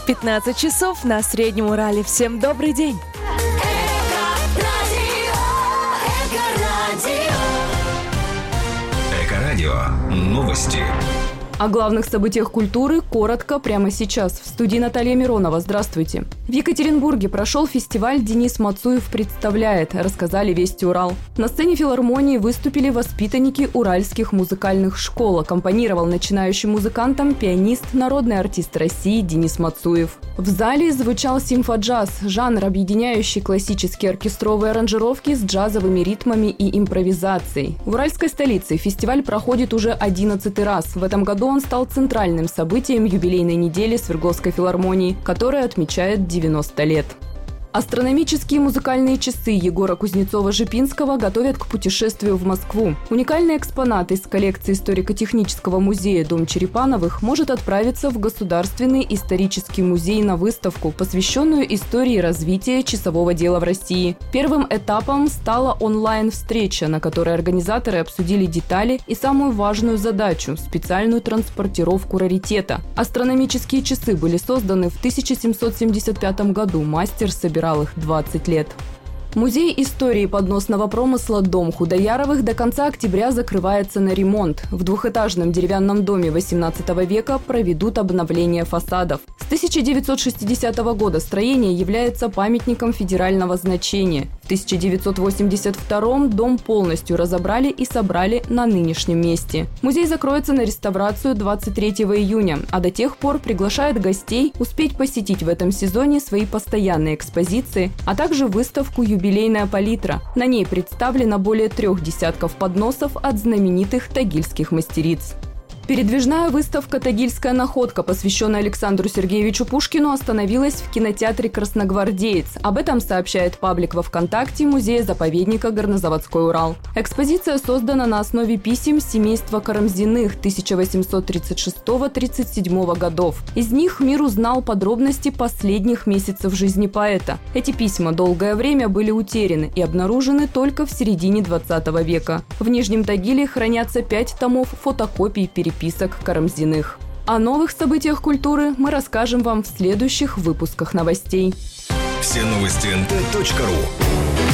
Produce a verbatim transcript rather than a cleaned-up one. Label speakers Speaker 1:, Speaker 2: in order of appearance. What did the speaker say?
Speaker 1: пятнадцать часов на Среднем Урале. Всем добрый день!
Speaker 2: Эко-радио. Новости.
Speaker 3: О главных событиях культуры коротко прямо сейчас. В студии Наталья Миронова. Здравствуйте. В Екатеринбурге прошел фестиваль «Денис Мацуев представляет», рассказали «Вести Урал». На сцене филармонии выступили воспитанники уральских музыкальных школ. Аккомпанировал начинающим музыкантам пианист, народный артист России Денис Мацуев. В зале звучал симфоджаз, жанр, объединяющий классические оркестровые аранжировки с джазовыми ритмами и импровизацией. В уральской столице фестиваль проходит уже одиннадцатый раз. В этом году он стал центральным событием юбилейной недели Свердловской филармонии, которая отмечает девяносто лет. Астрономические музыкальные часы Егора Кузнецова-Жипинского готовят к путешествию в Москву. Уникальный экспонат из коллекции историко-технического музея «Дом Черепановых» может отправиться в Государственный исторический музей на выставку, посвященную истории развития часового дела в России. Первым этапом стала онлайн-встреча, на которой организаторы обсудили детали и самую важную задачу – специальную транспортировку раритета. Астрономические часы были созданы в тысяча семьсот семьдесят пятом году. Мастер собирал их двадцать лет. Музей истории подносного промысла «Дом Худояровых» до конца октября закрывается на ремонт. В двухэтажном деревянном доме восемнадцатого века проведут обновление фасадов. С тысяча девятьсот шестидесятого года строение является памятником федерального значения. В тысяча девятьсот восемьдесят втором дом полностью разобрали и собрали на нынешнем месте. Музей закроется на реставрацию двадцать третьего июня, а до тех пор приглашает гостей успеть посетить в этом сезоне свои постоянные экспозиции, а также выставку «Юбилейная палитра». На ней представлено более трех десятков подносов от знаменитых тагильских мастериц. Передвижная выставка «Тагильская находка», посвященная Александру Сергеевичу Пушкину, остановилась в кинотеатре «Красногвардеец». Об этом сообщает паблик во ВКонтакте музея-заповедника «Горнозаводской Урал». Экспозиция создана на основе писем семейства Карамзиных тысяча восемьсот тридцать шестого — тридцать седьмого годов. Из них мир узнал подробности последних месяцев жизни поэта. Эти письма долгое время были утеряны и обнаружены только в середине двадцатого века. В Нижнем Тагиле хранятся пять томов фотокопий переписок список Карамзиных. О новых событиях культуры мы расскажем вам в следующих выпусках новостей.
Speaker 2: Все новости эн тэ точка ру.